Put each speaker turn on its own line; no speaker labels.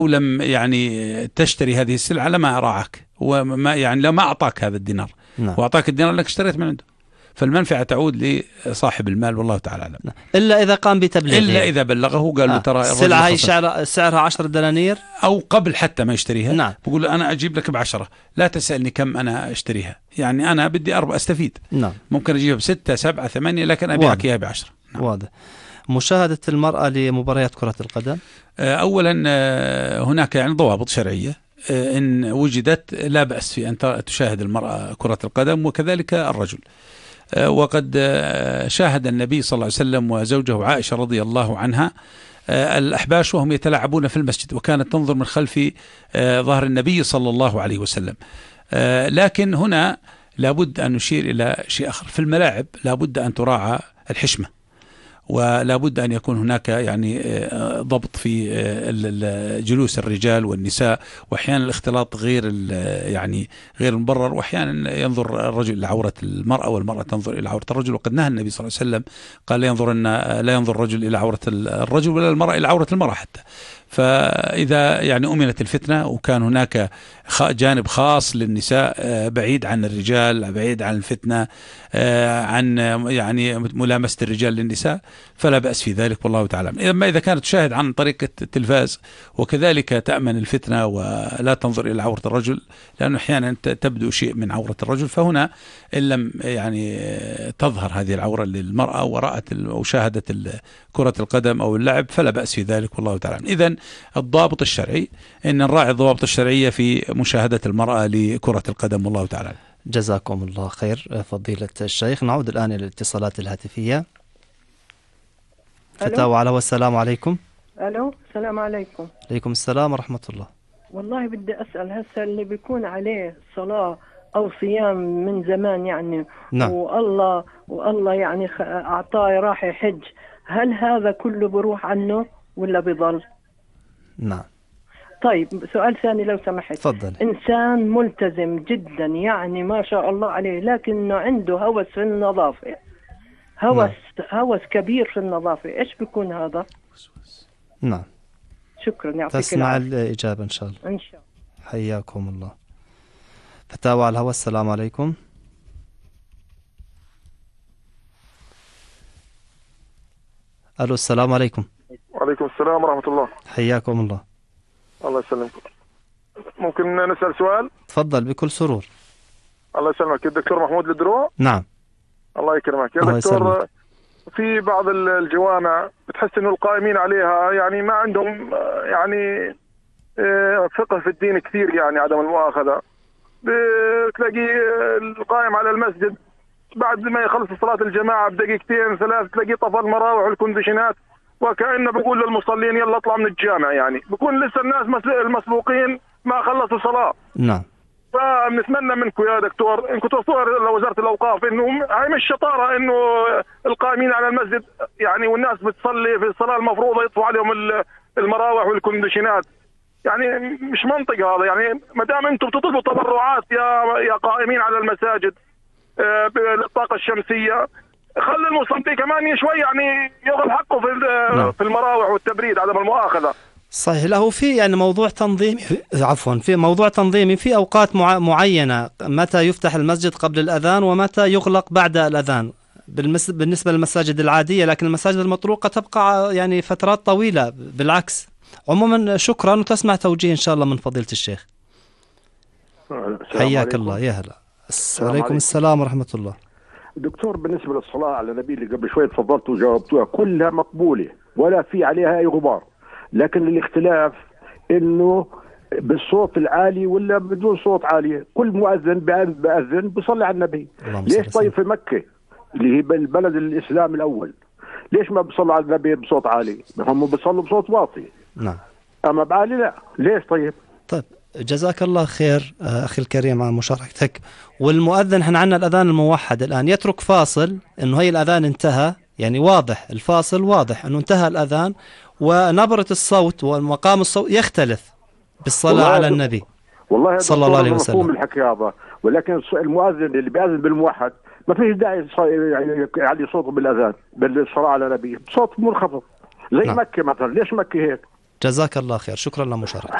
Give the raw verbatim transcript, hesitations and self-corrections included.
ولم يعني تشتري هذه السلعة لما أراعك، وما يعني لما أعطاك هذا الدينار،
نعم.
وأعطاك الدينار لأنك اشتريت من عنده، فالمنفعة تعود لصاحب المال والله تعالى أعلم.
إلا إذا قام بتبليغه،
إلا إذا بلغه قال له
آه.
ترى
السلعة هي
الرجل
سعر سعرها عشر دنانير،
أو قبل حتى ما يشتريها.
نعم.
بقول له أنا أجيب لك بعشرة، لا تسألني كم أنا أشتريها، يعني أنا بدي أربع أستفيد.
نعم.
ممكن أجيبها بستة سبعة ثمانية، لكن أبيعك إياها بعشرة.
نعم. واضح. مشاهدة المرأة لمباريات كرة القدم،
أولا هناك يعني ضوابط شرعية إن وجدت لا بأس في أن تشاهد المرأة كرة القدم، وكذلك الرجل. وقد شاهد النبي صلى الله عليه وسلم وزوجه عائشة رضي الله عنها الأحباش وهم يتلاعبون في المسجد، وكانت تنظر من خلف ظهر النبي صلى الله عليه وسلم. لكن هنا لابد أن نشير إلى شيء آخر، في الملاعب لابد أن تراعى الحشمة، ولا بد أن يكون هناك يعني ضبط في جلوس الرجال والنساء، وأحيانا الاختلاط غير يعني غير مبرر، وأحيانا ينظر الرجل إلى عورة المرأة والمرأة تنظر إلى عورة الرجل، وقد نهى النبي صلى الله عليه وسلم قال لا ينظر أن لا ينظر الرجل إلى عورة الرجل ولا المرأة إلى عورة المرأة حتى. فإذا يعني أمنت الفتنة وكان هناك جانب خاص للنساء بعيد عن الرجال، بعيد عن الفتنة، عن يعني ملامسة الرجال للنساء، فلا بأس في ذلك والله تعالى. أما إذا كانت تشاهد عن طريق التلفاز وكذلك تأمن الفتنة ولا تنظر إلى عورة الرجل، لأنه أحيانا تبدو شيء من عورة الرجل، فهنا إن لم يعني تظهر هذه العورة للمرأة ورأت أو شاهدت كرة القدم أو اللعب فلا بأس في ذلك والله تعالى. إذن الضابط الشرعي إن نراعي الضوابط الشرعية في مشاهدة المرأة لكرة القدم والله تعالى.
جزاكم الله خير فضيلة الشيخ. نعود الآن إلى الاتصالات الهاتفية. فتاوى على والسلام عليكم.
ألو السلام عليكم.
عليكم السلام ورحمة الله.
والله بدي أسأل، هسه اللي بيكون عليه صلاة أو صيام من زمان يعني،
نعم.
والله والله يعني أعطاه راح يحج، هل هذا كله بروح عنه ولا بيضل؟
نعم.
طيب سؤال ثاني لو سمحت.
تفضل.
إنسان ملتزم جدا يعني ما شاء الله عليه، لكنه عنده هوس في النظافة، هوس نعم. هوس كبير في النظافة، إيش بيكون هذا؟
نعم.
شكرا، يعطيك
تسمع الإجابة إن شاء الله.
إن شاء الله.
حياكم الله. فتاوى على الهواء السلام عليكم. ألو السلام عليكم.
وعليكم السلام ورحمة الله.
حياكم الله.
الله يسلمكم. ممكن نسأل سؤال؟
تفضل بكل سرور.
الله يسلمك. الدكتور محمود الدروع.
نعم.
الله يكرمك يا
الله
دكتور.
يسلمك.
في بعض الجوامع بتحس انه القائمين عليها يعني ما عندهم يعني فقه في الدين كثير، يعني عدم المؤاخذة، بتلاقي القائم على المسجد بعد ما يخلص صلاة الجماعة بدقيقتين ثلاث تلاقيه طفى المراوح والكونديشنات، وكأنه بقول للمصلين يلا اطلع من الجامع، يعني بكون لسه الناس المسبوقين ما خلصوا صلاة.
نعم.
فبنتمنى منكم يا دكتور انكم توصلوا لوزارة الأوقاف انه هاي مش شطارة انه القائمين على المسجد يعني والناس بتصلي في الصلاة المفروضة يطفوا عليهم المراوح والكونديشنات، يعني مش منطقة هذا. يعني ما دام انتم بتطلبوا تبرعات يا يا قائمين على المساجد بالطاقة الشمسية، خلي المصلي كمان شوي يعني ياخذ حقه في
نعم.
في المراوح والتبريد عدم المؤاخذة.
صحيح. له في يعني موضوع تنظيمي، عفوا في موضوع تنظيمي في أوقات مع... معينة، متى يفتح المسجد قبل الأذان ومتى يغلق بعد الأذان بالمس... بالنسبة للمساجد العادية، لكن المساجد المطروقة تبقى يعني فترات طويلة بالعكس. عموما شكرا، وتسمع توجيه إن شاء الله من فضيلة الشيخ. حياك الله. يا هلا. عليكم السلام ورحمة الله.
دكتور بالنسبة للصلاة على النبي اللي قبل شوي تفضلت وجاوبتوها كلها مقبولة ولا في عليها أي غبار، لكن الاختلاف إنه بالصوت العالي ولا بدون صوت عالي. كل مؤذن بأذن بصلي على النبي. ليش طيب في مكة اللي هي البلد الإسلام الأول ليش ما بصلوا على النبي بصوت عالي؟ هم بصلوا بصوت واطي.
نعم.
أما بعالي لا. ليش طيب؟
طيب جزاك الله خير أخي الكريم على مشاركتك. والمؤذن احنا عندنا الأذان الموحد الآن يترك فاصل إنه هي الأذان انتهى، يعني واضح الفاصل، واضح إنه انتهى الأذان، ونبرة الصوت ومقام الصوت يختلف بالصلاة على النبي
والله
صلى الله عليه وسلم.
مفهوم الحكي هذا، ولكن المؤذن اللي بيأذن بالموحد ما فيش داعي يعني يعلي صوته بالأذان بالصلاة على النبي بصوت منخفض زي نعم. مكة مثلا. ليش مكة هيك؟
جزاك الله خير، شكرا لمشاركتك.